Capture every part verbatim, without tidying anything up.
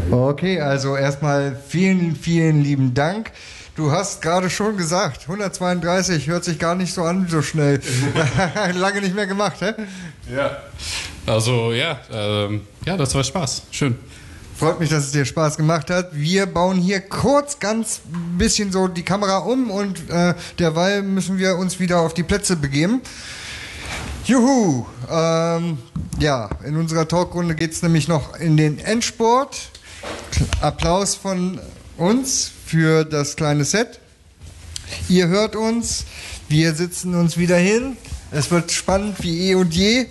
Okay, also erstmal vielen, vielen lieben Dank. Du hast gerade schon gesagt, hundertzweiunddreißig hört sich gar nicht so an, so schnell. Lange nicht mehr gemacht, hä? Ja. Also ja, ähm, ja, das war Spaß. Schön. Freut mich, dass es dir Spaß gemacht hat. Wir bauen hier kurz ganz bisschen so die Kamera um und äh, derweil müssen wir uns wieder auf die Plätze begeben. Juhu! Ähm, ja, in unserer Talkrunde geht es nämlich noch in den Endsport. Applaus von uns für das kleine Set. Ihr hört uns, wir sitzen uns wieder hin. Es wird spannend wie eh und je.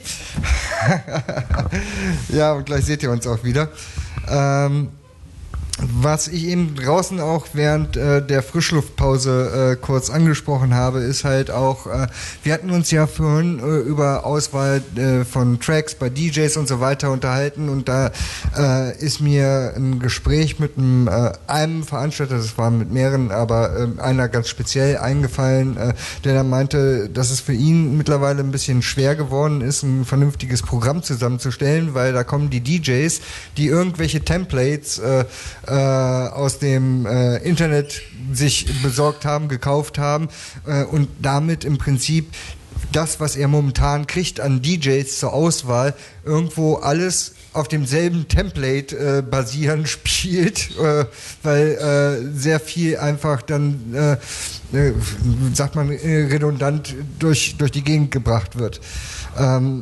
Ja, und gleich seht ihr uns auch wieder. Ähm, was ich eben draußen auch während äh, der Frischluftpause äh, kurz angesprochen habe, ist halt auch, äh, wir hatten uns ja vorhin äh, über Auswahl äh, von Tracks bei D Js und so weiter unterhalten und da äh, ist mir ein Gespräch mit einem, äh, einem Veranstalter, das war mit mehreren, aber äh, einer ganz speziell eingefallen, äh, der dann meinte, dass es für ihn mittlerweile ein bisschen schwer geworden ist, ein vernünftiges Programm zusammenzustellen, weil da kommen die D Js, die irgendwelche Templates äh, aus dem äh, Internet sich besorgt haben, gekauft haben äh, und damit im Prinzip das, was er momentan kriegt an D Js zur Auswahl, irgendwo alles auf demselben Template äh, basieren spielt, äh, weil äh, sehr viel einfach dann, äh, äh, sagt man, redundant durch, durch die Gegend gebracht wird. Ähm,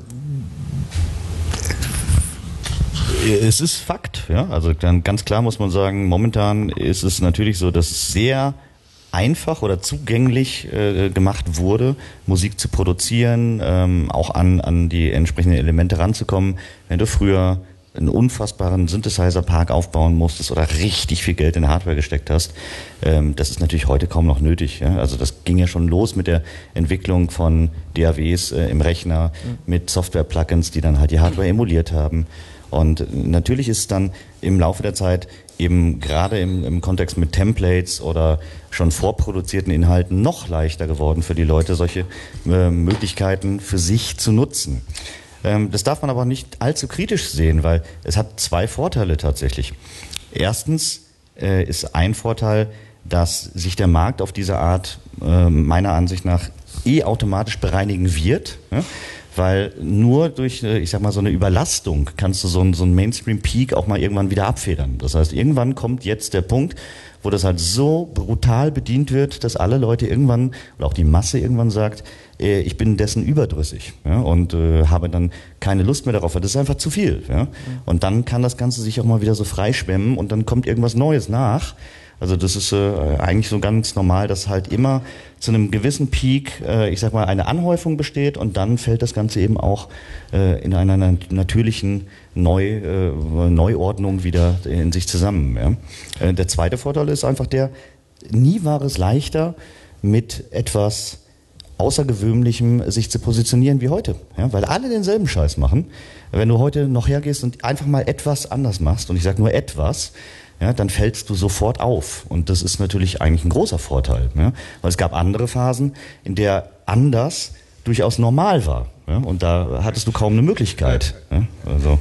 Es ist Fakt, ja. Also dann ganz klar muss man sagen, momentan ist es natürlich so, dass es sehr einfach oder zugänglich äh, gemacht wurde, Musik zu produzieren, ähm, auch an, an die entsprechenden Elemente ranzukommen. Wenn du früher einen unfassbaren Synthesizer-Park aufbauen musstest oder richtig viel Geld in Hardware gesteckt hast, ähm, das ist natürlich heute kaum noch nötig. Ja? Also das ging ja schon los mit der Entwicklung von D A Ws äh, im Rechner, mhm. mit Software-Plugins, die dann halt die Hardware emuliert haben. Und natürlich ist es dann im Laufe der Zeit eben gerade im, im Kontext mit Templates oder schon vorproduzierten Inhalten noch leichter geworden für die Leute, solche äh, Möglichkeiten für sich zu nutzen. Ähm, das darf man aber nicht allzu kritisch sehen, weil es hat zwei Vorteile tatsächlich. Erstens äh, ist ein Vorteil, dass sich der Markt auf diese Art äh, meiner Ansicht nach eh automatisch bereinigen wird, ja? Weil nur durch, ich sag mal, so eine Überlastung kannst du so einen, so einen Mainstream-Peak auch mal irgendwann wieder abfedern. Das heißt, irgendwann kommt jetzt der Punkt, wo das halt so brutal bedient wird, dass alle Leute irgendwann, oder auch die Masse irgendwann sagt, äh, ich bin dessen überdrüssig, ja, und äh, habe dann keine Lust mehr darauf, weil das ist einfach zu viel. Ja. Und dann kann das Ganze sich auch mal wieder so freischwemmen und dann kommt irgendwas Neues nach. Also das ist äh, eigentlich so ganz normal, dass halt immer zu einem gewissen Peak, äh, ich sag mal, eine Anhäufung besteht und dann fällt das Ganze eben auch äh, in einer natürlichen Neu, äh, Neuordnung wieder in sich zusammen. Ja. Äh, der zweite Vorteil ist einfach der, nie war es leichter, mit etwas Außergewöhnlichem sich zu positionieren wie heute, ja, weil alle denselben Scheiß machen. Wenn du heute noch hergehst und einfach mal etwas anders machst, und ich sage nur etwas, ja, dann fällst du sofort auf. Und das ist natürlich eigentlich ein großer Vorteil. Ja? Weil es gab andere Phasen, in der anders durchaus normal war. Ja? Und da hattest du kaum eine Möglichkeit. Ja? Also.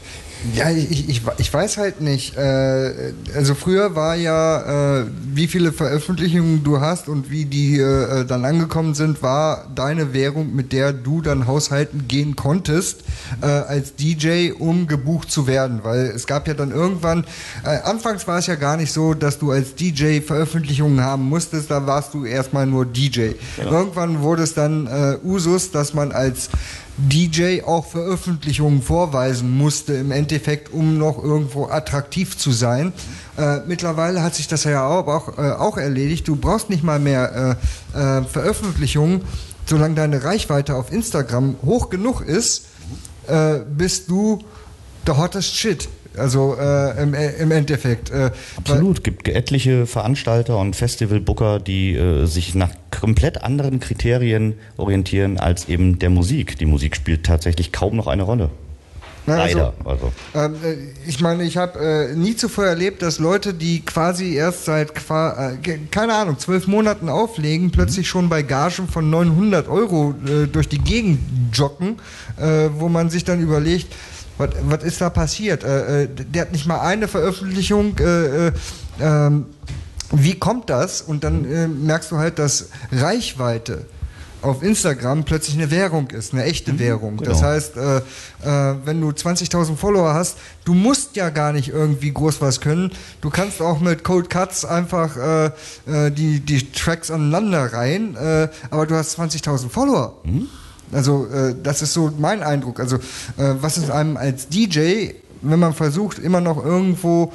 Ja, ich, ich, ich weiß halt nicht. Äh, also früher war ja, äh, wie viele Veröffentlichungen du hast und wie die äh, dann angekommen sind, war deine Währung, mit der du dann haushalten gehen konntest, äh, als D J, um gebucht zu werden. Weil es gab ja dann irgendwann, äh, anfangs war es ja gar nicht so, dass du als D J Veröffentlichungen haben musstest, da warst du erstmal nur D J. Ja. Irgendwann wurde es dann äh, Usus, dass man als D J auch Veröffentlichungen vorweisen musste, im Endeffekt, um noch irgendwo attraktiv zu sein. Äh, mittlerweile hat sich das ja auch, auch, äh, auch erledigt. Du brauchst nicht mal mehr äh, äh, Veröffentlichungen, solange deine Reichweite auf Instagram hoch genug ist, äh, bist du the hottest shit. Also äh, im, im Endeffekt. Äh, Absolut. Es gibt etliche Veranstalter und Festivalbooker, die äh, sich nach komplett anderen Kriterien orientieren als eben der Musik. Die Musik spielt tatsächlich kaum noch eine Rolle. Na, Leider. Also, also. Äh, ich meine, ich habe äh, nie zuvor erlebt, dass Leute, die quasi erst seit, äh, keine Ahnung, zwölf Monaten auflegen, plötzlich schon bei Gagen von neunhundert Euro äh, durch die Gegend joggen, äh, wo man sich dann überlegt, Was, was ist da passiert? Äh, der hat nicht mal eine Veröffentlichung. Äh, äh, ähm, wie kommt das? Und dann äh, merkst du halt, dass Reichweite auf Instagram plötzlich eine Währung ist, eine echte Währung. Genau. Das heißt, äh, äh, wenn du zwanzigtausend Follower hast, du musst ja gar nicht irgendwie groß was können. Du kannst auch mit Cold Cuts einfach äh, äh, die, die Tracks aneinander reihen, äh, aber du hast zwanzigtausend Follower. Mhm. Also äh, das ist so mein Eindruck. Also äh, was ist einem als D J, wenn man versucht, immer noch irgendwo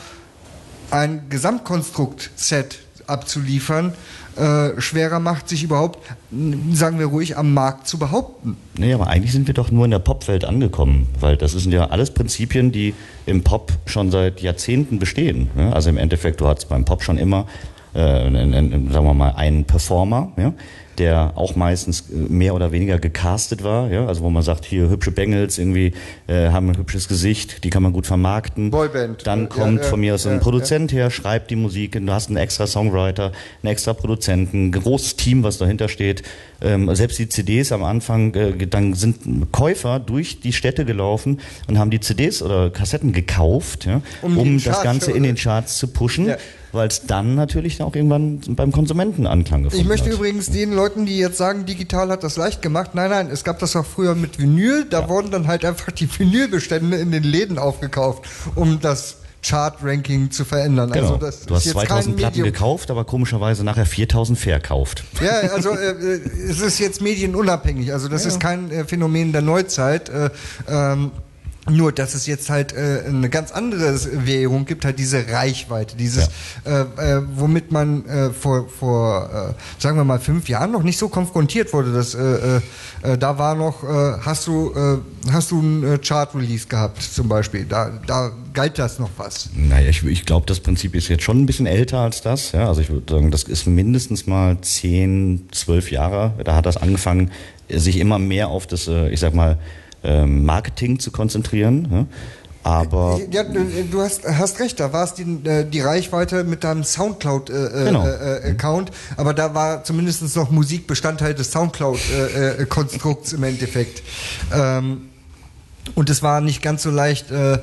ein Gesamtkonstrukt-Set abzuliefern, äh, schwerer macht, sich überhaupt, sagen wir ruhig, am Markt zu behaupten. Naja, aber eigentlich sind wir doch nur in der Popwelt angekommen, weil das sind ja alles Prinzipien, die im Pop schon seit Jahrzehnten bestehen. Ja? Also im Endeffekt, du hattest beim Pop schon immer, äh, einen, einen, sagen wir mal, einen Performer, ja? Der auch meistens mehr oder weniger gecastet war, ja, also wo man sagt, hier hübsche Bengels irgendwie äh, haben ein hübsches Gesicht, die kann man gut vermarkten. Boyband. Dann kommt ja, ja, von mir aus ein ja, Produzent ja. her, schreibt die Musik, du hast einen extra Songwriter, einen extra Produzenten, ein großes Team, was dahinter steht. Ähm, selbst die C Ds am Anfang, äh, dann sind Käufer durch die Städte gelaufen und haben die C Ds oder Kassetten gekauft, ja, um, um das Ganze in den Charts zu pushen. Ja. Weil es dann natürlich auch irgendwann beim Konsumenten Anklang gefunden hat. Ich möchte hat. übrigens den Leuten, die jetzt sagen, digital hat das leicht gemacht, nein, nein, es gab das auch früher mit Vinyl, da ja. wurden dann halt einfach die Vinylbestände in den Läden aufgekauft, um das Chart-Ranking zu verändern. Genau. Also das du hast ist jetzt zweitausend kein Platten Medium. gekauft, aber komischerweise nachher viertausend verkauft. Ja, also äh, es ist jetzt medienunabhängig, also das ja. ist kein äh, Phänomen der Neuzeit. Äh, ähm, Nur, dass es jetzt halt äh, eine ganz andere Währung gibt, halt diese Reichweite, dieses, ja. äh, äh, womit man äh, vor, vor äh, sagen wir mal, fünf Jahren noch nicht so konfrontiert wurde. Dass, äh, äh, da war noch, äh, hast du äh, hast du einen äh, Chart-Release gehabt zum Beispiel, da, da galt das noch was. Naja, ich, ich glaube, das Prinzip ist jetzt schon ein bisschen älter als das. Ja? Also ich würde sagen, das ist mindestens mal zehn, zwölf Jahre. Da hat das angefangen, sich immer mehr auf das, äh, ich sag mal, Marketing zu konzentrieren, ja, aber... Ja, du hast, hast recht, da war es die, die Reichweite mit deinem Soundcloud-Account, äh, genau. äh, Account, aber da war zumindest noch Musik Bestandteil des Soundcloud-Konstrukts äh, im Endeffekt. Ähm, und es war nicht ganz so leicht, äh,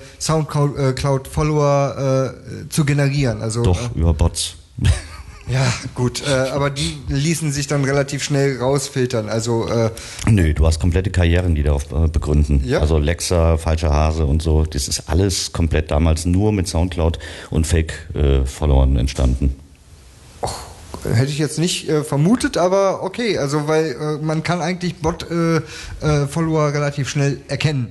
Soundcloud-Follower äh, zu generieren. Also, Doch, äh, über Bots. Ja, gut, äh, aber die ließen sich dann relativ schnell rausfiltern. Also äh, Nö, du hast komplette Karrieren, die darauf äh, begründen. Ja. Also Lexa, Falscher Hase und so, das ist alles komplett damals nur mit Soundcloud und Fake-Followern äh, entstanden. Och, hätte ich jetzt nicht äh, vermutet, aber okay, also weil äh, man kann eigentlich Bot-Follower äh, äh, relativ schnell erkennen.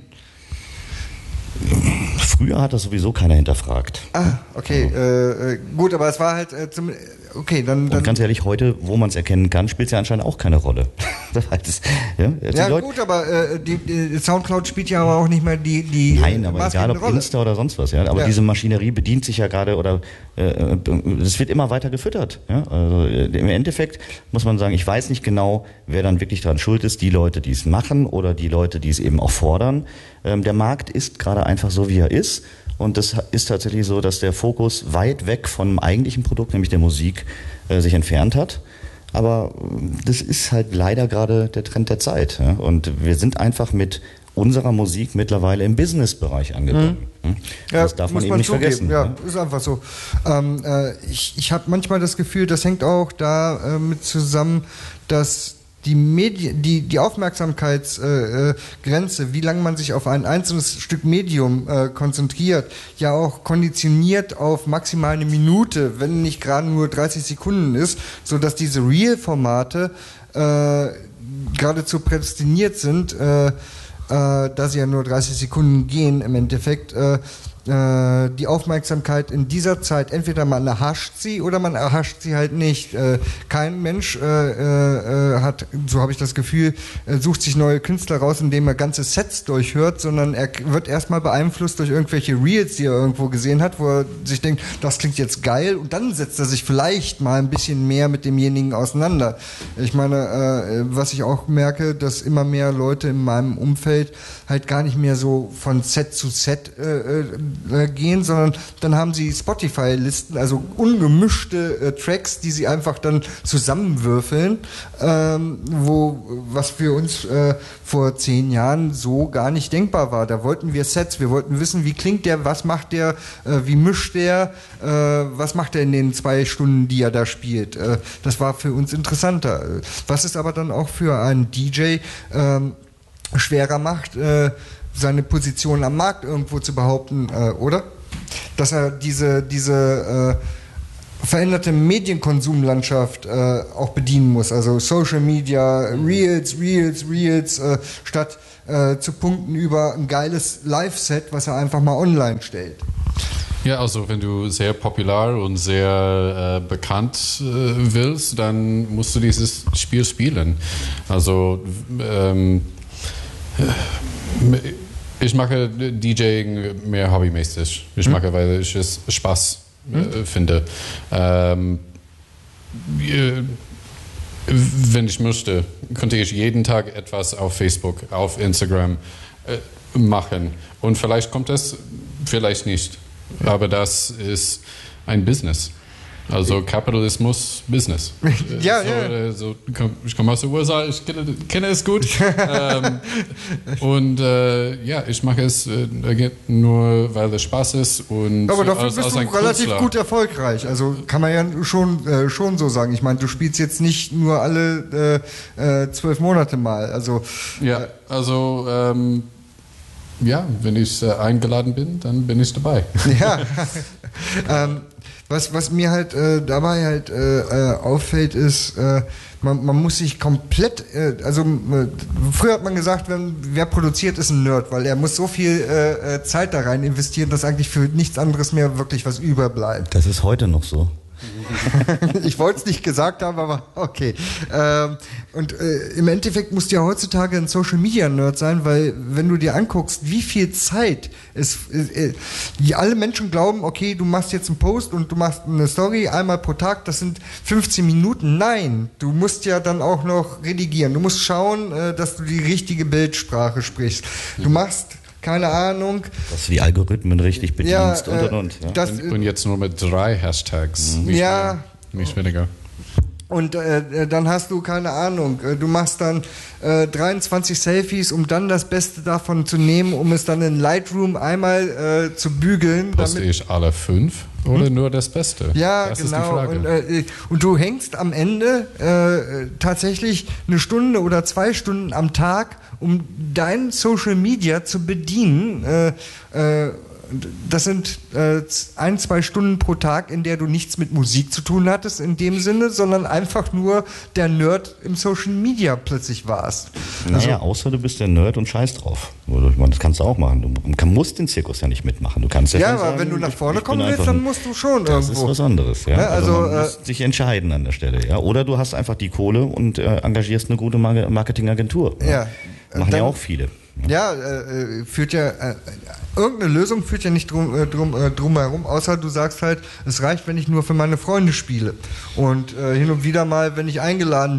Früher hat das sowieso keiner hinterfragt. Ah, okay, äh, äh, gut, aber es war halt äh, zum, okay, dann, dann und ganz ehrlich, heute, wo man es erkennen kann, spielt es ja anscheinend auch keine Rolle. Das heißt, ja, ja Leute, gut, aber äh, die, die Soundcloud spielt ja aber auch nicht mehr die die Nein, aber egal ob Rolle. Insta oder sonst was, ja. Aber ja. diese Maschinerie bedient sich ja gerade oder äh, das wird immer weiter gefüttert. Ja? Also äh, im Endeffekt muss man sagen, ich weiß nicht genau, wer dann wirklich daran schuld ist, die Leute, die es machen oder die Leute, die es eben auch fordern. Ähm, der Markt ist gerade einfach so, wie er ist. Und das ist tatsächlich so, dass der Fokus weit weg vom eigentlichen Produkt, nämlich der Musik, äh, sich entfernt hat. Aber das ist halt leider gerade der Trend der Zeit. Ja? Und wir sind einfach mit unserer Musik mittlerweile im Business-Bereich angekommen. Mhm. Ja, das darf man eben man nicht zugeben. vergessen. Ja, Ja, ist einfach so. Ähm, äh, ich ich habe manchmal das Gefühl, das hängt auch da äh, mit zusammen, dass die Medien, die, die Aufmerksamkeitsgrenze, äh, wie lange man sich auf ein einzelnes Stück Medium äh, konzentriert, ja auch konditioniert auf maximal eine Minute, wenn nicht gerade nur dreißig Sekunden ist, so dass diese Real-Formate äh, geradezu prädestiniert sind, äh, äh, da sie ja nur dreißig Sekunden gehen im Endeffekt, äh, äh, die Aufmerksamkeit in dieser Zeit, entweder man erhascht sie oder man erhascht sie halt nicht. Äh, kein Mensch äh, äh, hat, so habe ich das Gefühl, äh, sucht sich neue Künstler raus, indem er ganze Sets durchhört, sondern er wird erstmal beeinflusst durch irgendwelche Reels, die er irgendwo gesehen hat, wo er sich denkt, das klingt jetzt geil, und dann setzt er sich vielleicht mal ein bisschen mehr mit demjenigen auseinander. Ich meine, äh, was ich auch merke, dass immer mehr Leute in meinem Umfeld halt gar nicht mehr so von Set zu Set äh, äh, gehen, sondern dann haben sie Spotify-Listen, also ungemischte äh, Tracks, die sie einfach dann zusammenwürfeln, ähm, wo was für uns äh, vor zehn Jahren so gar nicht denkbar war. Da wollten wir Sets, wir wollten wissen, wie klingt der, was macht der, äh, wie mischt der, äh, was macht er in den zwei Stunden, die er da spielt. Äh, das war für uns interessanter. Was es aber dann auch für einen D J ähm, schwerer macht, äh, seine Position am Markt irgendwo zu behaupten, äh, oder? Dass er diese, diese äh, veränderte Medienkonsumlandschaft äh, auch bedienen muss. Also Social Media, Reels, Reels, Reels, äh, statt äh, zu punkten über ein geiles Live-Set, was er einfach mal online stellt. Ja, also wenn du sehr popular und sehr äh, bekannt äh, willst, dann musst du dieses Spiel spielen. Also ähm, ich mache DJing mehr hobbymäßig. Ich mache, weil ich es Spaß äh, hm? finde. Ähm, wenn ich möchte, könnte ich jeden Tag etwas auf Facebook, auf Instagram äh, machen. Und vielleicht kommt es, vielleicht nicht. Aber das ist ein Business. Also Kapitalismus, Business. Ja, so, ja. So, ich komme aus den U S A, ich kenne, kenne es gut. ähm, und äh, ja, ich mache es äh, nur, weil es Spaß ist. Und aber dafür als, bist als du ein relativ Künstler. gut erfolgreich. Also kann man ja schon, äh, schon so sagen. Ich meine, du spielst jetzt nicht nur alle äh, äh, zwölf Monate mal. Also, ja, äh, also ähm, ja, wenn ich äh, eingeladen bin, dann bin ich dabei. Ja. ähm, was, was mir halt äh, dabei halt äh, äh, auffällt, ist, äh, man, man muss sich komplett, äh, also äh, früher hat man gesagt, wenn, wer produziert, ist ein Nerd, weil er muss so viel äh, Zeit da rein investieren, dass eigentlich für nichts anderes mehr wirklich was überbleibt. Das ist heute noch so. Ich wollte es nicht gesagt haben, aber okay. Ähm, und äh, im Endeffekt musst du ja heutzutage ein Social-Media-Nerd sein, weil wenn du dir anguckst, wie viel Zeit es, äh, die alle Menschen glauben, okay, du machst jetzt einen Post und du machst eine Story einmal pro Tag, das sind fünfzehn Minuten. Nein, du musst ja dann auch noch redigieren. Du musst schauen, äh, dass du die richtige Bildsprache sprichst. Du machst keine Ahnung. Dass du die Algorithmen richtig bedienst ja, und äh, und und. Ja. Das, und, und jetzt nur mit drei Hashtags. Nicht ja. Mehr, nicht weniger. Und äh, dann hast du, keine Ahnung, äh, du machst dann äh, dreiundzwanzig Selfies, um dann das Beste davon zu nehmen, um es dann in Lightroom einmal äh, zu bügeln. Poste damit ich alle fünf oder hm? nur das Beste? Ja, das genau. Ist die Frage. Und, äh, und du hängst am Ende äh, tatsächlich eine Stunde oder zwei Stunden am Tag, um dein Social Media zu bedienen. Äh, äh, Das sind äh, ein, zwei Stunden pro Tag, in der du nichts mit Musik zu tun hattest in dem Sinne, sondern einfach nur der Nerd im Social Media plötzlich warst. Also, naja, außer du bist der Nerd und scheiß drauf. Ich meine, das kannst du auch machen. Du musst den Zirkus ja nicht mitmachen. Du kannst ja, ja schon aber sagen, wenn du nach vorne ich, ich kommen willst, dann musst du schon das irgendwo. Das ist was anderes. Ja? Ja, also, also man äh, muss sich entscheiden an der Stelle. Ja? Oder du hast einfach die Kohle und äh, engagierst eine gute Mar- Marketingagentur. Ja? Ja. Machen dann, ja auch viele. Ja, äh, führt ja, äh, irgendeine Lösung führt ja nicht drum, äh, drum, äh, drum herum, außer du sagst halt, es reicht, wenn ich nur für meine Freunde spiele. Und äh, hin und wieder mal, wenn ich eingeladen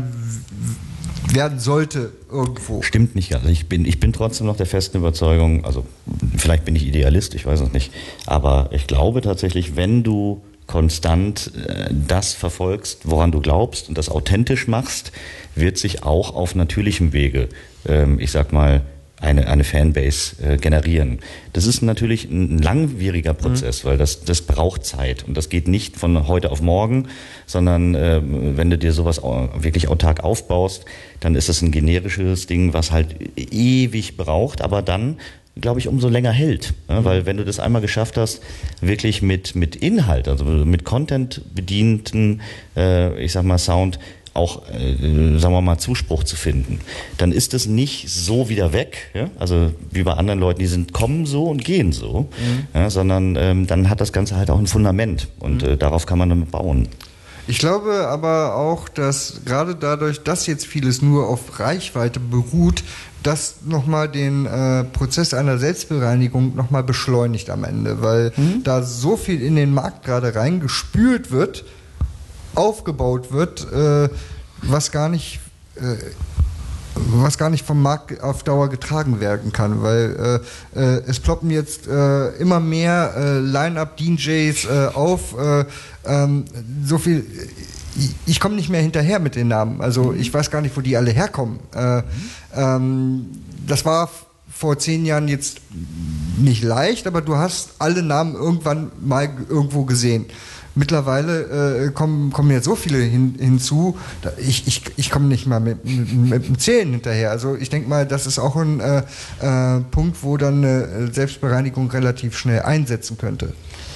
w- werden sollte irgendwo. Stimmt nicht, also ich bin, ich bin trotzdem noch der festen Überzeugung, also vielleicht bin ich Idealist, ich weiß es nicht, aber ich glaube tatsächlich, wenn du konstant äh, das verfolgst, woran du glaubst und das authentisch machst, wird sich auch auf natürlichem Wege, ähm, ich sag mal, eine, eine Fanbase äh, generieren. Das ist natürlich ein langwieriger Prozess, mhm. weil das, das braucht Zeit und das geht nicht von heute auf morgen, sondern äh, wenn du dir sowas wirklich autark aufbaust, dann ist es ein generisches Ding, was halt ewig braucht, aber dann, glaube ich, umso länger hält. Ja, weil wenn du das einmal geschafft hast, wirklich mit, mit Inhalt, also mit Content bedienten, äh, ich sag mal Sound, auch, äh, sagen wir mal, Zuspruch zu finden, dann ist es nicht so wieder weg, ja? Also wie bei anderen Leuten, die sind kommen so und gehen so, mhm. ja, sondern ähm, dann hat das Ganze halt auch ein Fundament und mhm. äh, darauf kann man damit bauen. Ich glaube aber auch, dass gerade dadurch, dass jetzt vieles nur auf Reichweite beruht, das nochmal den äh, Prozess einer Selbstbereinigung nochmal beschleunigt am Ende, weil mhm. da so viel in den Markt gerade reingespült wird, aufgebaut wird, äh, was gar nicht, äh, was gar nicht vom Markt auf Dauer getragen werden kann, weil äh, äh, es ploppen jetzt äh, immer mehr äh, Line-Up-D Js äh, auf, äh, ähm, so viel, ich, ich komme nicht mehr hinterher mit den Namen, also ich weiß gar nicht, wo die alle herkommen. Äh, ähm, das war vor zehn Jahren jetzt nicht leicht, aber du hast alle Namen irgendwann mal irgendwo gesehen. Mittlerweile äh, kommen, kommen jetzt so viele hin, hinzu, da ich, ich, ich komme nicht mal mit, mit, mit dem Zählen hinterher. Also ich denke mal, das ist auch ein äh, äh, Punkt, wo dann eine Selbstbereinigung relativ schnell einsetzen könnte.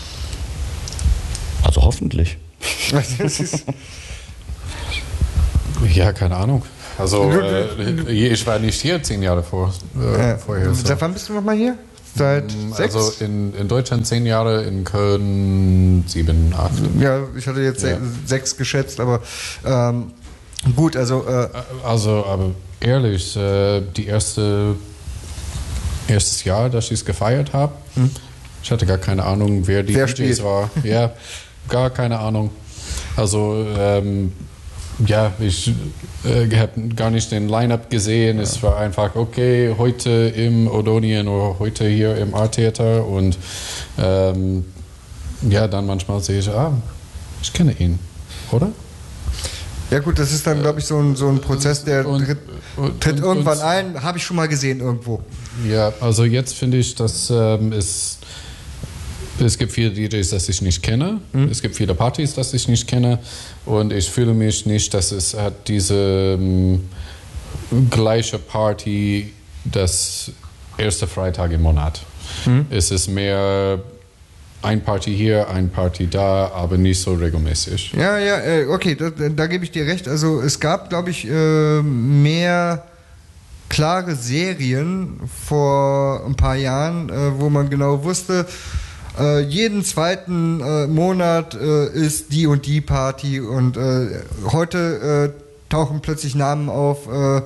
Also hoffentlich. Ja, keine Ahnung. Also äh, ich war nicht hier zehn Jahre vor, äh, äh, vorher. So. Seit wann bist du nochmal hier? Seit sechs? Also in, in Deutschland zehn Jahre, in Köln sieben, acht. Ja, ich hatte jetzt ja. sechs geschätzt, aber ähm, gut, also... Äh, also, aber ehrlich, äh, die erste erstes Jahr, dass ich es gefeiert habe, hm. ich hatte gar keine Ahnung, wer die wer D Js war. Ja, gar keine Ahnung. Also, ähm, ja, ich äh, habe gar nicht den Line-Up gesehen. Ja. Es war einfach, okay, heute im Odonien oder heute hier im Art Theater. Und ähm, ja, dann manchmal sehe ich, ah, ich kenne ihn, oder? Ja gut, das ist dann, glaube ich, so ein, so ein Prozess, der und, tritt, und, tritt und, irgendwann und, ein, habe ich schon mal gesehen irgendwo. Ja, also jetzt finde ich, dass ähm, es Es gibt viele D Js, das ich nicht kenne. Mhm. Es gibt viele Partys, das ich nicht kenne. Und ich fühle mich nicht, dass es hat diese ähm, gleiche Party das erste Freitag im Monat. Mhm. Es ist mehr ein Party hier, ein Party da, aber nicht so regelmäßig. Ja, ja, äh, okay, da, da gebe ich dir recht. Also es gab, glaube ich, äh, mehr klare Serien vor ein paar Jahren, äh, wo man genau wusste, Äh, jeden zweiten äh, Monat äh, ist die und die Party und äh, heute äh, tauchen plötzlich Namen auf, äh,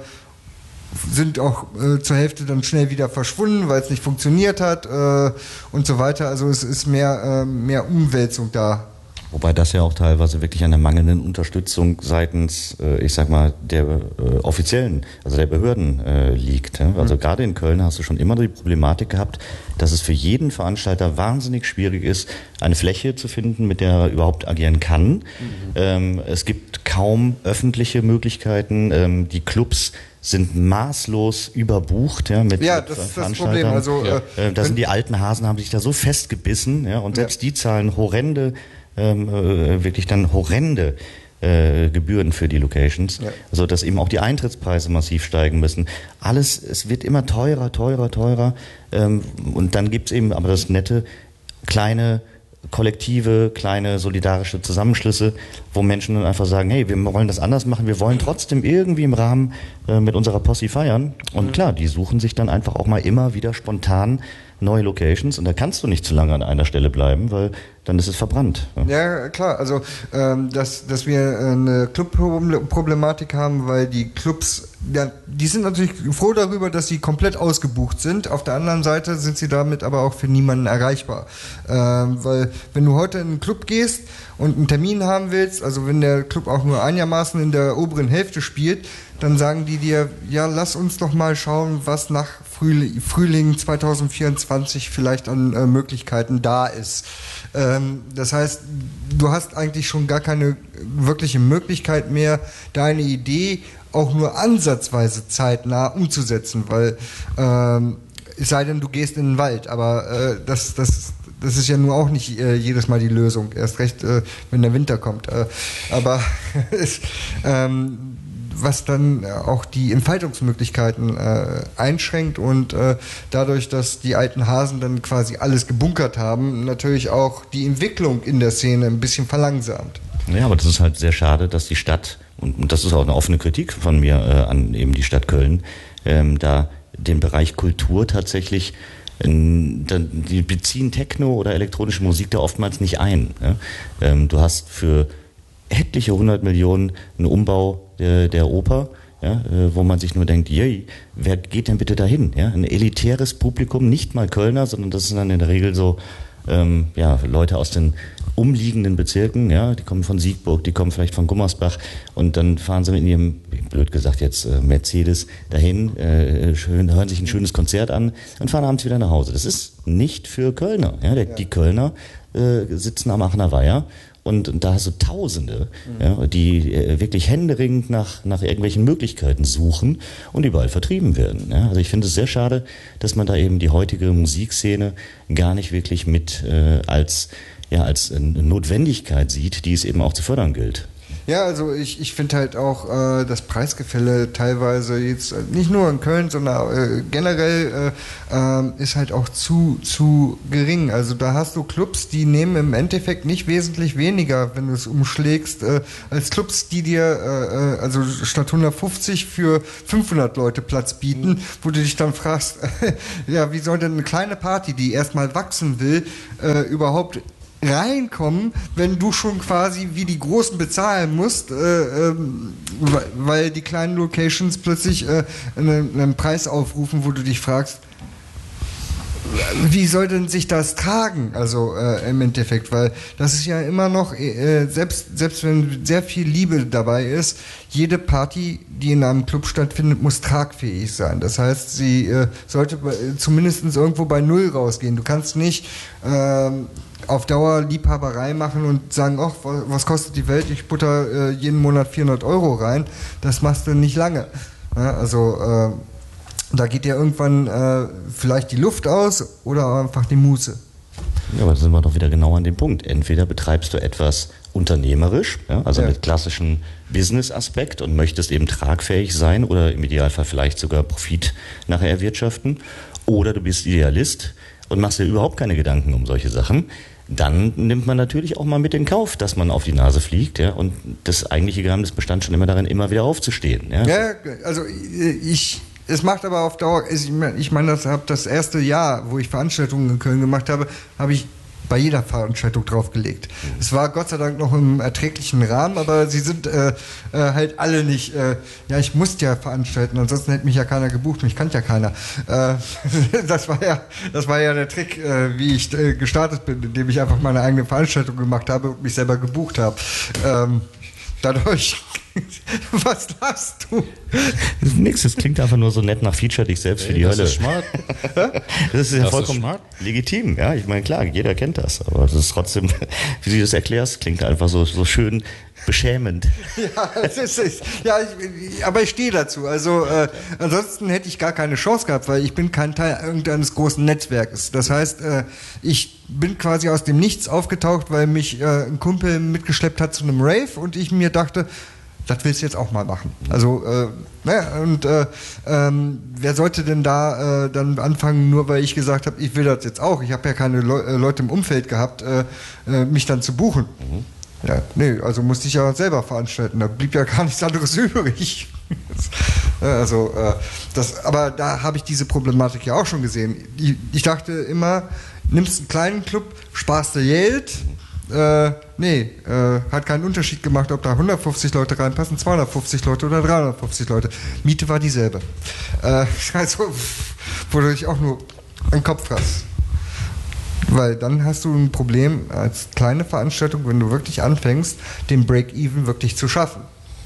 sind auch äh, zur Hälfte dann schnell wieder verschwunden, weil es nicht funktioniert hat äh, und so weiter. Also es ist mehr, äh, mehr Umwälzung da. Wobei das ja auch teilweise wirklich an der mangelnden Unterstützung seitens, äh, ich sag mal, der äh, offiziellen, also der Behörden äh, liegt. Ja? Also mhm. gerade in Köln hast du schon immer die Problematik gehabt, dass es für jeden Veranstalter wahnsinnig schwierig ist, eine Fläche zu finden, mit der er überhaupt agieren kann. Mhm. Ähm, es gibt kaum öffentliche Möglichkeiten. Ähm, die Clubs sind maßlos überbucht, ja, mit ja, das ist das Problem. Also, ja. äh, da sind die alten Hasen, haben sich da so festgebissen, ja, und selbst ja. die zahlen horrende Ähm, äh, wirklich dann horrende äh, Gebühren für die Locations, ja. also dass eben auch die Eintrittspreise massiv steigen müssen. Alles, es wird immer teurer, teurer, teurer ähm, und dann gibt's eben aber das nette, kleine Kollektive, kleine solidarische Zusammenschlüsse, wo Menschen dann einfach sagen, hey, wir wollen das anders machen, wir wollen trotzdem irgendwie im Rahmen äh, mit unserer Posse feiern. Und mhm. klar, die suchen sich dann einfach auch mal immer wieder spontan neue Locations und da kannst du nicht zu lange an einer Stelle bleiben, weil dann ist es verbrannt. Ja, ja klar, also ähm, dass, dass wir eine Clubproblematik haben, weil die Clubs, ja, die sind natürlich froh darüber, dass sie komplett ausgebucht sind. Auf der anderen Seite sind sie damit aber auch für niemanden erreichbar. Ähm, weil wenn du heute in einen Club gehst und einen Termin haben willst, also wenn der Club auch nur einigermaßen in der oberen Hälfte spielt, dann sagen die dir, ja, lass uns doch mal schauen, was nach Frühling, Frühling zwanzig vierundzwanzig vielleicht an äh, Möglichkeiten da ist. Ähm, das heißt, du hast eigentlich schon gar keine wirkliche Möglichkeit mehr, deine Idee auch nur ansatzweise zeitnah umzusetzen, weil ähm, es sei denn, du gehst in den Wald, aber äh, das, das, das ist ja nur auch nicht äh, jedes Mal die Lösung, erst recht, äh, wenn der Winter kommt. Äh, aber es, ähm, was dann auch die Entfaltungsmöglichkeiten äh, einschränkt und äh, dadurch, dass die alten Hasen dann quasi alles gebunkert haben, natürlich auch die Entwicklung in der Szene ein bisschen verlangsamt. Ja, aber das ist halt sehr schade, dass die Stadt, und, und das ist auch eine offene Kritik von mir äh, an eben die Stadt Köln, ähm, da den Bereich Kultur tatsächlich, äh, die beziehen Techno oder elektronische Musik da oftmals nicht ein. Ja? Ähm, du hast für etliche hundert Millionen einen Umbau der, der Oper, ja, wo man sich nur denkt, yay, wer geht denn bitte dahin? Ja? Ein elitäres Publikum, nicht mal Kölner, sondern das sind dann in der Regel so ähm, ja, Leute aus den umliegenden Bezirken, ja, die kommen von Siegburg, die kommen vielleicht von Gummersbach und dann fahren sie mit ihrem blöd gesagt jetzt äh, Mercedes, dahin, äh, schön, hören sich ein schönes Konzert an und fahren abends wieder nach Hause. Das ist nicht für Kölner. Ja? Der, ja. Die Kölner äh, sitzen am Aachener Weiher und, und da hast du Tausende, mhm. ja, die äh, wirklich händeringend nach, nach irgendwelchen Möglichkeiten suchen und überall vertrieben werden. Ja? Also ich finde es sehr schade, dass man da eben die heutige Musikszene gar nicht wirklich mit äh, als, ja, als äh, Notwendigkeit sieht, die es eben auch zu fördern gilt. Ja, also ich, ich finde halt auch äh, das Preisgefälle teilweise jetzt äh, nicht nur in Köln, sondern äh, generell äh, äh, ist halt auch zu, zu gering. Also da hast du Clubs, die nehmen im Endeffekt nicht wesentlich weniger, wenn du es umschlägst, äh, als Clubs, die dir äh, also statt hundertfünfzig für fünfhundert Leute Platz bieten, wo du dich dann fragst, ja, wie soll denn eine kleine Party, die erstmal wachsen will, äh, überhaupt reinkommen, wenn du schon quasi wie die Großen bezahlen musst, äh, ähm, weil die kleinen Locations plötzlich äh, einen, einen Preis aufrufen, wo du dich fragst, wie soll denn sich das tragen? Also äh, im Endeffekt, weil das ist ja immer noch, äh, selbst, selbst wenn sehr viel Liebe dabei ist, jede Party, die in einem Club stattfindet, muss tragfähig sein. Das heißt, sie äh, sollte äh, zumindest irgendwo bei Null rausgehen. Du kannst nicht äh, auf Dauer Liebhaberei machen und sagen, ach, was kostet die Welt? Ich butter äh, jeden Monat vierhundert Euro rein. Das machst du nicht lange. Ja, also äh, da geht ja irgendwann äh, vielleicht die Luft aus oder einfach die Muße. Ja, aber da sind wir doch wieder genau an dem Punkt. Entweder betreibst du etwas unternehmerisch, ja, also ja. mit klassischem Business-Aspekt und möchtest eben tragfähig sein oder im Idealfall vielleicht sogar Profit nachher erwirtschaften, oder du bist Idealist und machst dir überhaupt keine Gedanken um solche Sachen. Dann nimmt man natürlich auch mal mit in Kauf, dass man auf die Nase fliegt, ja, und das eigentliche Geheimnis bestand schon immer darin, immer wieder aufzustehen. Ja, ja also ich, es macht aber auf Dauer, ich meine, ich mein, das habe das erste Jahr, wo ich Veranstaltungen in Köln gemacht habe, habe ich bei jeder Veranstaltung draufgelegt. Mhm. Es war Gott sei Dank noch im erträglichen Rahmen, aber sie sind äh, äh, halt alle nicht, äh, ja, ich musste ja veranstalten, ansonsten hätte mich ja keiner gebucht, mich kannte ja keiner. Äh, das war ja, das war ja der Trick, äh, wie ich äh, gestartet bin, indem ich einfach meine eigene Veranstaltung gemacht habe und mich selber gebucht habe. Ähm, dadurch was lachst du? Das ist nix, das klingt einfach nur so nett nach Feature dich selbst für die das Hölle. Ist smart. Das ist ja das vollkommen ist smart. Legitim, ja. Ich meine, klar, jeder kennt das, aber das ist trotzdem, wie du das erklärst, klingt einfach so, so schön beschämend. Ja, es ist, es, ja ich, aber ich stehe dazu. Also äh, ansonsten hätte ich gar keine Chance gehabt, weil ich bin kein Teil irgendeines großen Netzwerkes. Das heißt, äh, ich bin quasi aus dem Nichts aufgetaucht, weil mich äh, ein Kumpel mitgeschleppt hat zu einem Rave und ich mir dachte, das willst du jetzt auch mal machen. Also, äh, naja, und äh, ähm, wer sollte denn da äh, dann anfangen, nur weil ich gesagt habe, ich will das jetzt auch. Ich habe ja keine Le äh, Leute im Umfeld gehabt, äh, äh, mich dann zu buchen. Mhm. Ja, nee, also musste ich ja selber veranstalten. Da blieb ja gar nichts anderes übrig. Also, äh, das, aber da habe ich diese Problematik ja auch schon gesehen. Ich, ich dachte immer, nimmst einen kleinen Club, sparst du Geld. Äh, nee, äh, hat keinen Unterschied gemacht, ob da hundertfünfzig Leute reinpassen, zweihundertfünfzig Leute oder dreihundertfünfzig Leute. Miete war dieselbe. Äh, also, wo du dich auch nur einen Kopf hast. Weil dann hast du ein Problem als kleine Veranstaltung, wenn du wirklich anfängst, den Break-Even wirklich zu schaffen.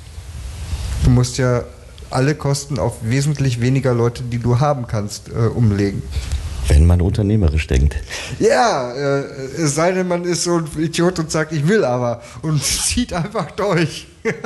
Du musst ja alle Kosten auf wesentlich weniger Leute, die du haben kannst, äh, umlegen. Wenn man unternehmerisch denkt. Ja, äh, es sei denn, man ist so ein Idiot und sagt, ich will aber und zieht einfach durch.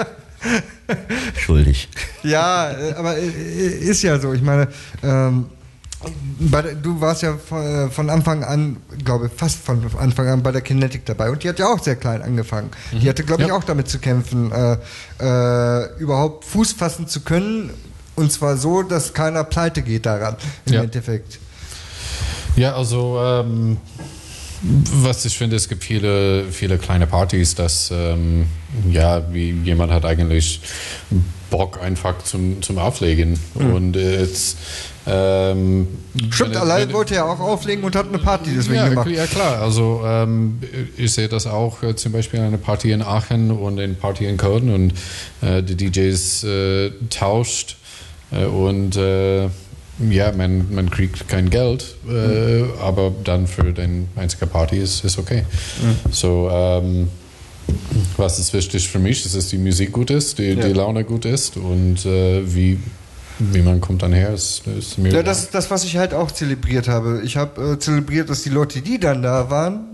Schuldig. Ja, äh, aber äh, ist ja so. Ich meine, ähm, bei der, du warst ja von, von Anfang an, glaube ich, fast von Anfang an bei der Kinetic dabei und die hat ja auch sehr klein angefangen. Mhm. Die hatte, glaube ich, ja. auch damit zu kämpfen, äh, äh, überhaupt Fuß fassen zu können und zwar so, dass keiner pleite geht daran im ja. Endeffekt. Ja, also ähm, was ich finde, es gibt viele, viele kleine Partys, dass ähm, ja, wie jemand hat eigentlich Bock einfach zum, zum Auflegen mhm. und jetzt ähm, Stimmt, allein wollte er auch auflegen und hat eine Party deswegen ja, gemacht. Ja klar, also ähm, ich sehe das auch äh, zum Beispiel eine Party in Aachen und eine Party in Köln und äh, die D Js äh, tauscht äh, und äh, ja, man, man kriegt kein Geld, äh, mhm. aber dann für den einzigen Party ist es okay. Mhm. So, ähm, Was ist wichtig für mich? Ist, dass die Musik gut ist, die, Ja. die Laune gut ist und äh, wie, wie man kommt dann her, ist, ist mir Ja, egal. das ist das, was ich halt auch zelebriert habe. Ich habe äh, zelebriert, dass die Leute, die dann da waren,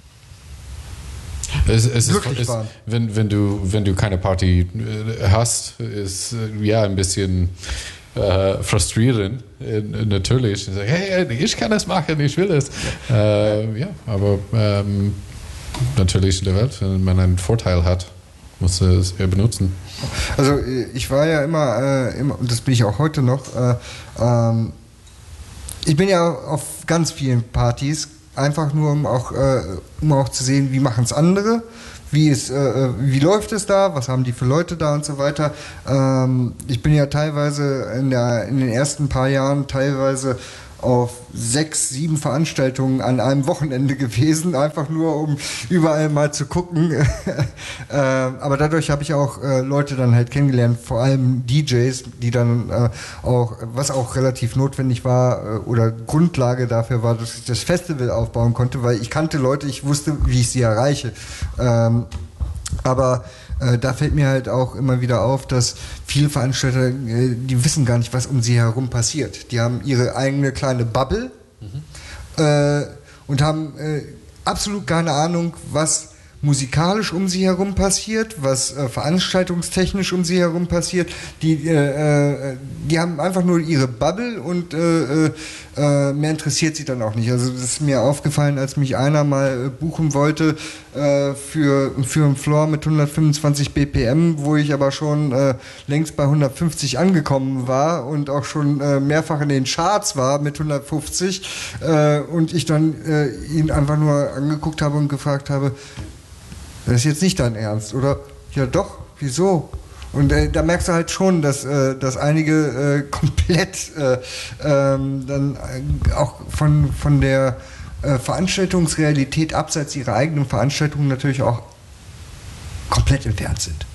Es, es glücklich ist, es, waren. wenn, wenn, du, wenn du keine Party äh, hast, ist äh, ja ein bisschen äh, frustrierend. Äh, natürlich. Ich sage, hey, ich kann das machen, ich will es. Äh, ja, aber ähm, natürlich in der Welt, wenn man einen Vorteil hat, muss es ja benutzen. Also äh, ich war ja immer, äh, immer, und das bin ich auch heute noch, äh, ähm, ich bin ja auf ganz vielen Partys, einfach nur um auch, äh, um auch zu sehen, wie machen es andere, wie, ist, äh, wie läuft es da, was haben die für Leute da und so weiter. Ähm, ich bin ja teilweise in, der, in den ersten paar Jahren teilweise auf sechs, sieben Veranstaltungen an einem Wochenende gewesen, einfach nur um überall mal zu gucken. äh, aber dadurch habe ich auch äh, Leute dann halt kennengelernt, vor allem D Js, die dann äh, auch, was auch relativ notwendig war äh, oder Grundlage dafür war, dass ich das Festival aufbauen konnte, weil ich kannte Leute, ich wusste, wie ich sie erreiche. Ähm, aber äh, da fällt mir halt auch immer wieder auf, dass viele Veranstalter, äh, die wissen gar nicht, was um sie herum passiert. Die haben ihre eigene kleine Bubble mhm. äh, und haben äh, absolut keine Ahnung, was musikalisch um sie herum passiert, was äh, veranstaltungstechnisch um sie herum passiert. Die, äh, äh, die haben einfach nur ihre Bubble und äh, äh, mehr interessiert sie dann auch nicht. Also das ist mir aufgefallen, als mich einer mal äh, buchen wollte äh, für, für einen Floor mit hundertfünfundzwanzig B P M, wo ich aber schon äh, längst bei hundertfünfzig angekommen war und auch schon äh, mehrfach in den Charts war mit hundertfünfzig äh, und ich dann äh, ihn einfach nur angeguckt habe und gefragt habe, das ist jetzt nicht dein Ernst, oder? Ja doch, wieso? Und äh, da merkst du halt schon, dass, äh, dass einige äh, komplett äh, ähm, dann äh, auch von, von der äh, Veranstaltungsrealität abseits ihrer eigenen Veranstaltungen natürlich auch komplett entfernt sind.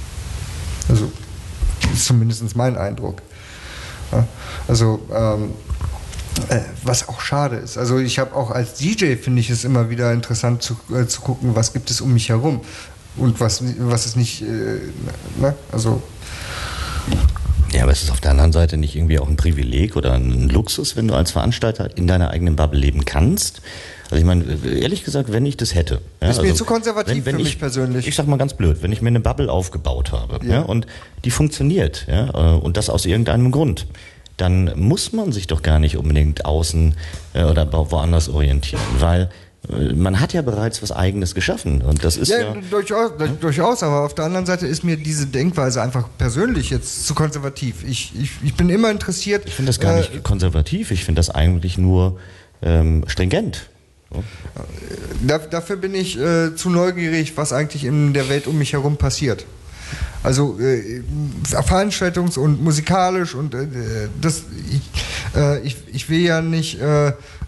Also, das ist zumindest mein Eindruck. Ja, also, ähm, Äh, was auch schade ist. Also ich habe auch als D J, finde ich es immer wieder interessant zu, äh, zu gucken, was gibt es um mich herum und was, was ist nicht, äh, ne? Also ja, aber es ist auf der anderen Seite nicht irgendwie auch ein Privileg oder ein Luxus, wenn du als Veranstalter in deiner eigenen Bubble leben kannst? Also ich meine, ehrlich gesagt, wenn ich das hätte. Ja, ist mir also zu konservativ wenn, wenn für ich, mich persönlich. Ich sag mal ganz blöd, wenn ich mir eine Bubble aufgebaut habe Ja. ja, und die funktioniert ja, und das aus irgendeinem Grund, dann muss man sich doch gar nicht unbedingt außen äh, oder woanders orientieren, weil äh, man hat ja bereits was Eigenes geschaffen und das ist ja... ja, durchaus, ja, durchaus, aber auf der anderen Seite ist mir diese Denkweise einfach persönlich jetzt zu konservativ. Ich, ich, ich bin immer interessiert... Ich finde das gar nicht äh, konservativ, ich finde das eigentlich nur ähm, stringent. So. Da, dafür bin ich äh, zu neugierig, was eigentlich in der Welt um mich herum passiert. Also äh, veranstaltungs- und musikalisch und äh, das ich, äh, ich, ich will ja nicht äh,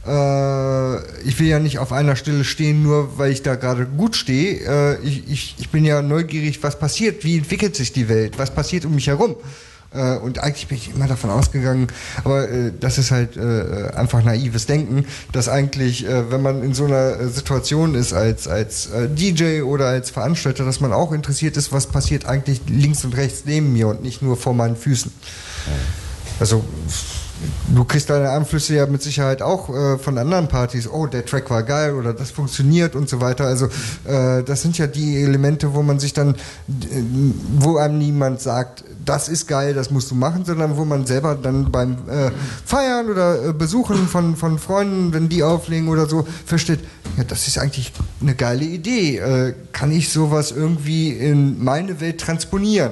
äh, ich will ja nicht auf einer Stelle stehen, nur weil ich da gerade gut stehe. Äh, ich, ich, ich bin ja neugierig, was passiert, wie entwickelt sich die Welt, was passiert um mich herum. Äh, und eigentlich bin ich immer davon ausgegangen, aber äh, das ist halt äh, einfach naives Denken, dass eigentlich, äh, wenn man in so einer äh, Situation ist als, als äh, D J oder als Veranstalter, dass man auch interessiert ist, was passiert eigentlich links und rechts neben mir und nicht nur vor meinen Füßen. Also du kriegst deine Einflüsse ja mit Sicherheit auch äh, von anderen Partys. Oh, der Track war geil oder das funktioniert und so weiter. Also äh, das sind ja die Elemente, wo man sich dann, äh, wo einem niemand sagt, das ist geil, das musst du machen, sondern wo man selber dann beim äh, Feiern oder äh, Besuchen von, von Freunden, wenn die auflegen oder so, versteht, ja, das ist eigentlich eine geile Idee. Äh, kann ich sowas irgendwie in meine Welt transponieren?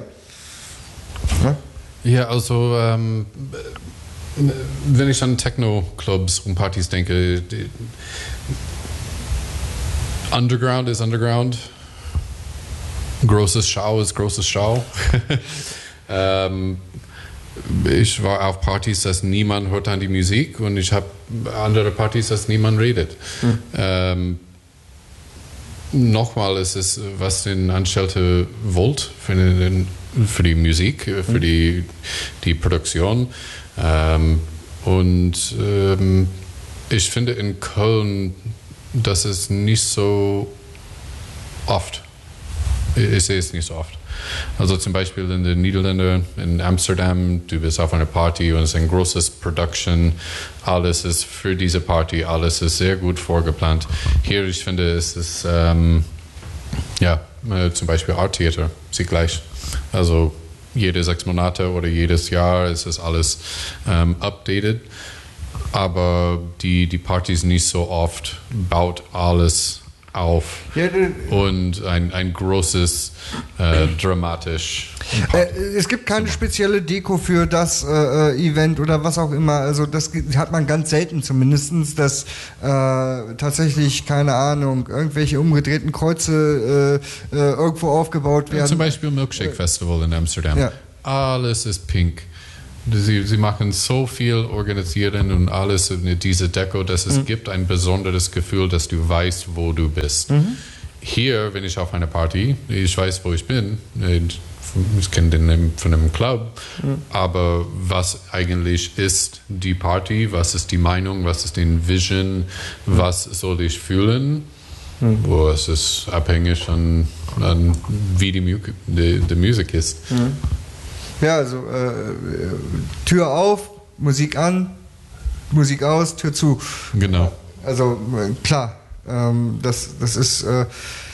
Ja, ja also ähm, wenn ich an Techno-Clubs und Partys denke, die, Underground ist Underground, großes Schau ist großes Schau. ähm, ich war auf Partys, dass niemand hört an die Musik und ich habe andere Partys, dass niemand redet. Mhm. Ähm, nochmal ist es, was den Angestellte wollt für, den, für die Musik, für mhm. die, die Produktion. Ähm, und ähm, ich finde in Köln, das ist nicht so oft Ich sehe es nicht so oft. Also zum Beispiel in den Niederlanden, in Amsterdam, du bist auf einer Party und es ist ein großes Production, alles ist für diese Party, alles ist sehr gut vorgeplant. Hier, ich finde, es ist, ähm, ja, äh, zum Beispiel Art Theater, sie gleich. Also jede sechs Monate oder jedes Jahr ist es alles ähm, updated, aber die, die Partys nicht so oft baut alles auf ja, und ein, ein großes, äh, dramatisch. Äh, es gibt keine spezielle Deko für das äh, Event oder was auch immer. Also das hat man ganz selten zumindest, dass äh, tatsächlich, keine Ahnung, irgendwelche umgedrehten Kreuze äh, äh, irgendwo aufgebaut werden. Ja, zum Beispiel Milkshake Festival in Amsterdam. Ja. Alles ist pink. Sie, sie machen so viel organisieren und alles in diese Deko, dass es mhm. gibt ein besonderes Gefühl, dass du weißt, wo du bist. Mhm. Hier, wenn ich auf einer Party, ich weiß, wo ich bin, ich kenne den von einem Club, mhm. aber was eigentlich ist die Party, was ist die Meinung, was ist die Vision, mhm. was soll ich fühlen, mhm. wo es ist abhängig an, an wie die, Mu die, die Musik ist. Mhm. Ja, also äh, Tür auf, Musik an, Musik aus, Tür zu. Genau. Also äh, klar, ähm, das, das ist... Äh,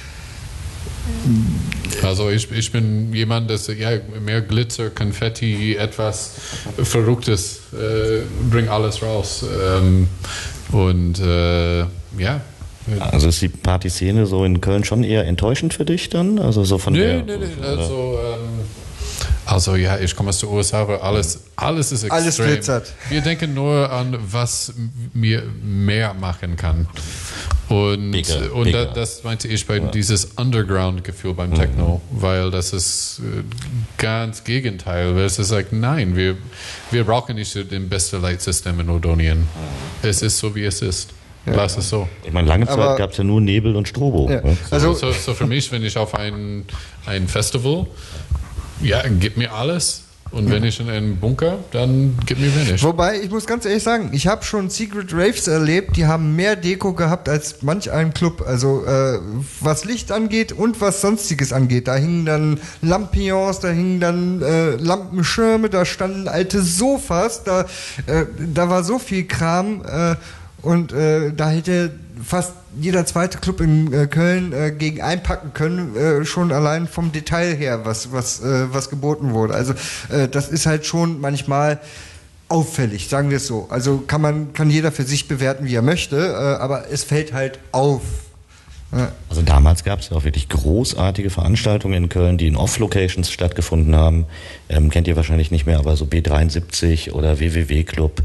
also ich, ich bin jemand, der ja, mehr Glitzer, Konfetti, etwas Verrücktes, äh, bring alles raus. Ähm, und äh, ja... Also ist die Partyszene so in Köln schon eher enttäuschend für dich dann? Also so von nee, der, nee, nee, also... Ähm, Also ja, ich komme aus der U S A, aber alles, alles ist extrem. Alles glitzert. Wir denken nur an, was mir mehr machen kann. Und, bigger, und bigger. Da, das meinte ich bei ja. dieses Underground-Gefühl beim Techno, mhm. weil das ist ganz Gegenteil. Weil es ist like, nein, wir, wir brauchen nicht den besten Leitsystem in Odonien. Mhm. Es ist so, wie es ist. Ja. Lass es so. Ich meine, lange Zeit gab es ja nur Nebel und Strobo. Ja. Also, so, so, so für mich, wenn ich auf ein, ein Festival... Ja, gib mir alles. Und wenn ich in einen Bunker, dann gib mir wenig. Wobei, ich muss ganz ehrlich sagen, ich habe schon Secret Raves erlebt, die haben mehr Deko gehabt als manch ein Club. Also äh, was Licht angeht und was Sonstiges angeht. Da hingen dann Lampions, da hingen dann äh, Lampenschirme, da standen alte Sofas, da, äh, da war so viel Kram äh, und äh, da hätte fast jeder zweite Club in äh, Köln äh, gegen einpacken können, äh, schon allein vom Detail her, was, was, äh, was geboten wurde. Also äh, das ist halt schon manchmal auffällig, sagen wir es so. Also kann man, kann jeder für sich bewerten, wie er möchte, äh, aber es fällt halt auf. Ja. Also damals gab es ja auch wirklich großartige Veranstaltungen in Köln, die in Off-Locations stattgefunden haben. Ähm, kennt ihr wahrscheinlich nicht mehr, aber so B dreiundsiebzig oder W W W Club.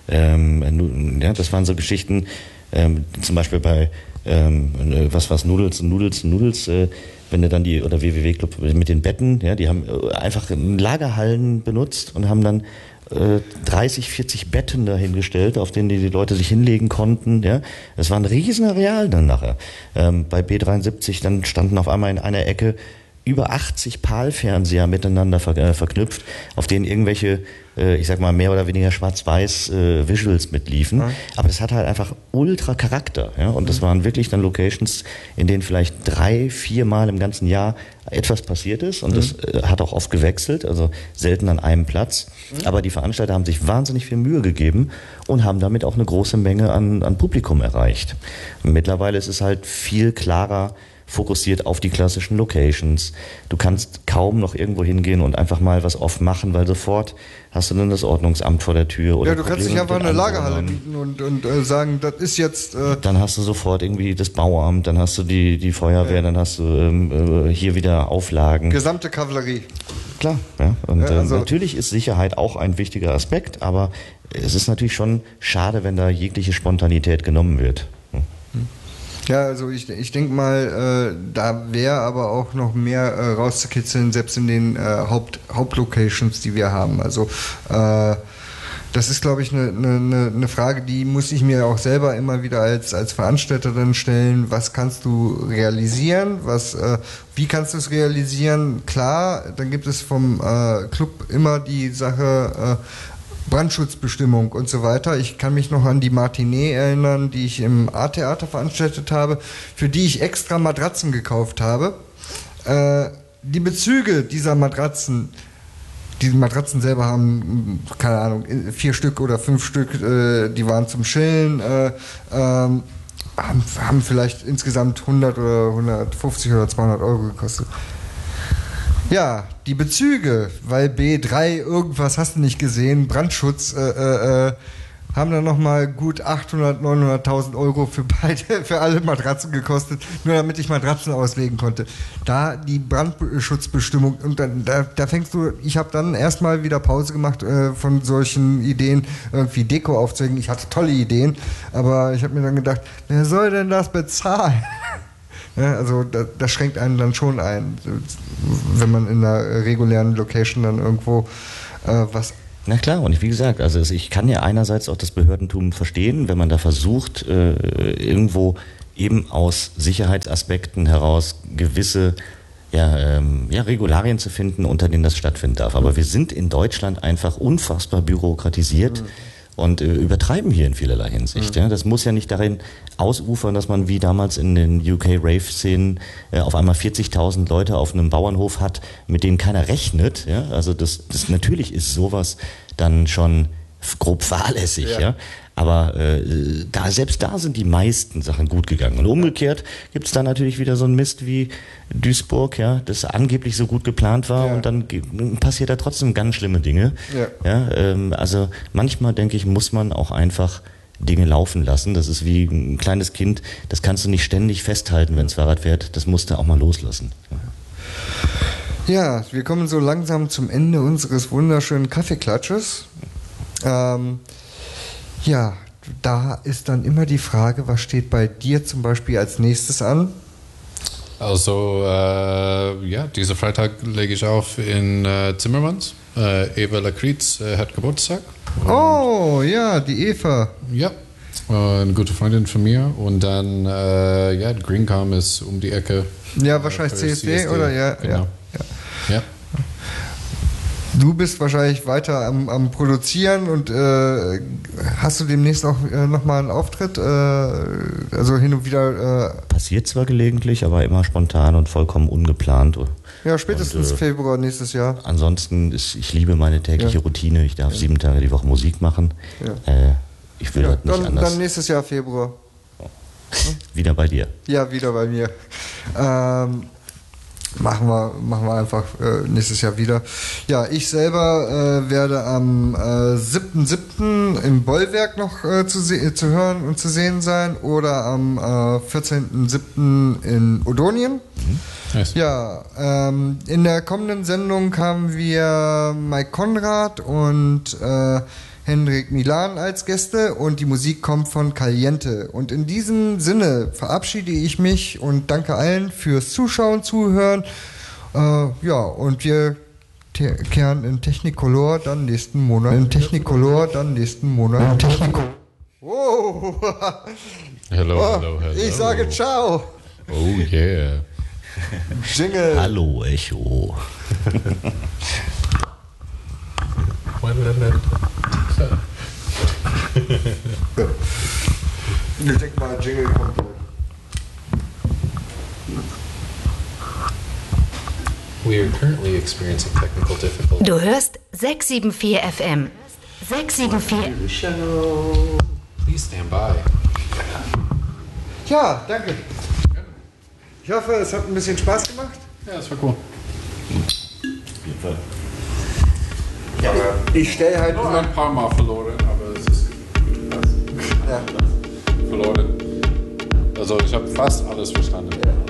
Ähm, ja, das waren so Geschichten, Ähm, zum Beispiel bei ähm, was was Noodles Noodles Noodles äh, wenn du dann die oder W W W Club mit den Betten, ja, die haben einfach Lagerhallen benutzt und haben dann äh, dreißig, vierzig Betten dahingestellt, auf denen die, die Leute sich hinlegen konnten, ja. Das war ein Riesenareal dann nachher. Ähm, bei B dreiundsiebzig dann standen auf einmal in einer Ecke über achtzig PAL-Fernseher miteinander ver äh, verknüpft, auf denen irgendwelche, äh, ich sag mal, mehr oder weniger schwarz-weiß äh, Visuals mitliefen. Mhm. Aber das hat halt einfach ultra Charakter. Ja? Und das waren wirklich dann Locations, in denen vielleicht drei, vier Mal im ganzen Jahr etwas passiert ist. Und mhm. das äh, hat auch oft gewechselt, also selten an einem Platz. Mhm. Aber die Veranstalter haben sich wahnsinnig viel Mühe gegeben und haben damit auch eine große Menge an, an Publikum erreicht. Und mittlerweile ist es halt viel klarer, fokussiert auf die klassischen Locations. Du kannst kaum noch irgendwo hingehen und einfach mal was off machen, weil sofort hast du dann das Ordnungsamt vor der Tür. Oder ja, du kannst nicht einfach eine Lagerhalle mieten und, und äh, sagen, das ist jetzt... Äh dann hast du sofort irgendwie das Bauamt, dann hast du die, die Feuerwehr, ja. dann hast du ähm, hier wieder Auflagen. Gesamte Kavallerie. Klar, ja. Und ja, also äh, natürlich ist Sicherheit auch ein wichtiger Aspekt, aber es ist natürlich schon schade, wenn da jegliche Spontanität genommen wird. Hm. Ja, also ich, ich denke mal, äh, da wäre aber auch noch mehr äh, rauszukitzeln, selbst in den äh, Haupt, Hauptlocations, die wir haben. Also äh, das ist, glaube ich, eine ne, ne Frage, die muss ich mir auch selber immer wieder als, als Veranstalter dann stellen. Was kannst du realisieren? Was, äh, wie kannst du es realisieren? Klar, dann gibt es vom äh, Club immer die Sache... Äh, Brandschutzbestimmung und so weiter. Ich kann mich noch an die Matinee erinnern, die ich im A-Theater veranstaltet habe, für die ich extra Matratzen gekauft habe. äh, die Bezüge dieser Matratzen, die Matratzen selber haben, keine Ahnung, vier Stück oder fünf Stück, äh, die waren zum Chillen, äh, ähm, haben, haben vielleicht insgesamt hundert oder hundertfünfzig oder zweihundert Euro gekostet. Ja, die Bezüge, weil B drei irgendwas hast du nicht gesehen, Brandschutz, äh, äh, haben dann nochmal gut achthundert, neunhunderttausend Euro für beide, für alle Matratzen gekostet, nur damit ich Matratzen auslegen konnte. Da die Brandschutzbestimmung, und dann, da, da fängst du, ich habe dann erstmal wieder Pause gemacht äh, von solchen Ideen, irgendwie Deko aufzuhängen. Ich hatte tolle Ideen, aber ich habe mir dann gedacht, wer soll denn das bezahlen? Ja, also das, das schränkt einen dann schon ein, wenn man in einer regulären Location dann irgendwo äh, was. Na klar, und wie gesagt, also ich kann ja einerseits auch das Behördentum verstehen, wenn man da versucht, äh, irgendwo eben aus Sicherheitsaspekten heraus gewisse ja, ähm, ja, Regularien zu finden, unter denen das stattfinden darf. Aber wir sind in Deutschland einfach unfassbar bürokratisiert. Mhm. Und äh, übertreiben hier in vielerlei Hinsicht. Mhm. Ja. Das muss ja nicht darin ausufern, dass man wie damals in den U K-Rave-Szenen äh, auf einmal vierzigtausend Leute auf einem Bauernhof hat, mit denen keiner rechnet. Ja. Also das, das natürlich ist sowas dann schon grob fahrlässig. Ja. Ja. Aber äh, da, selbst da sind die meisten Sachen gut gegangen. Und umgekehrt gibt es da natürlich wieder so einen Mist wie Duisburg, ja, das angeblich so gut geplant war, ja. Und dann passiert da trotzdem ganz schlimme Dinge. Ja. Ja, ähm, also manchmal, denke ich, muss man auch einfach Dinge laufen lassen. Das ist wie ein kleines Kind, das kannst du nicht ständig festhalten, wenn es Fahrrad fährt. Das musst du auch mal loslassen. Ja, wir kommen so langsam zum Ende unseres wunderschönen Kaffeeklatsches. Ähm, ja, da ist dann immer die Frage, was steht bei dir zum Beispiel als nächstes an? Also, äh, ja, diesen Freitag lege ich auf in äh, Zimmermanns. Äh, Eva Lakritz äh, hat Geburtstag. Oh, ja, die Eva. Ja, äh, eine gute Freundin von mir. Und dann, äh, ja, Greencom ist um die Ecke. Ja, wahrscheinlich äh, C S D, C S D oder? Ja, genau. Ja. Ja. Du bist wahrscheinlich weiter am, am Produzieren und äh, hast du demnächst auch äh, nochmal einen Auftritt? Äh, also hin und wieder. Äh Passiert zwar gelegentlich, aber immer spontan und vollkommen ungeplant. Ja, spätestens und, äh, Februar nächstes Jahr. Ansonsten, ist, ich liebe meine tägliche ja. Routine. Ich darf ja. sieben Tage die Woche Musik machen. Ja. Äh, ich will ja, das nicht dann, anders. Dann nächstes Jahr Februar. Wieder bei dir. Ja, wieder bei mir. Ähm, Machen wir, machen wir einfach äh, nächstes Jahr wieder. Ja, ich selber äh, werde am äh, siebten siebten im Bollwerk noch äh, zu, se- zu hören und zu sehen sein oder am äh, vierzehnten siebten in Odonien. Mhm. Nice. Ja, ähm, in der kommenden Sendung haben wir Mike Konrad und äh, Hendrik Milan als Gäste und die Musik kommt von Caliente. Und in diesem Sinne verabschiede ich mich und danke allen fürs Zuschauen, Zuhören. Äh, ja, und wir te- kehren in Technicolor dann nächsten Monat. In Technicolor dann nächsten Monat. In Technicolor. Oh. Hello, oh, hello, hello. Ich sage ciao. Oh yeah. Jingle. Hallo Echo. Ich denke mal, Jingle kommt gleich. We are currently experiencing technical difficulties. Du hörst sechs sieben vier F M. sechs sieben vier. Please stand by. Ja, danke. Ich hoffe, es hat ein bisschen Spaß gemacht. Ja, das war cool. Auf jeden Fall. Ja, ich stelle halt nur ein paar Mal verloren, aber es ist ja. verloren. Also ich habe fast alles verstanden. Ja.